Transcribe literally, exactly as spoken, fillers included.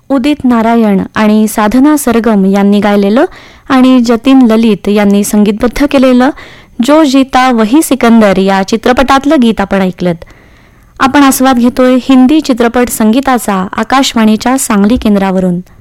उदित नारायण आणि साधना सरगम यांनी गायलेलं आणि जतीन ललित यांनी संगीतबद्ध केलेलं जो जीता वही सिकंदर या चित्रपटातलं गीत आपण ऐकलं. आपण आस्वाद घेतोय हिंदी चित्रपट संगीताचा आकाशवाणीच्या सांगली केंद्रावरून.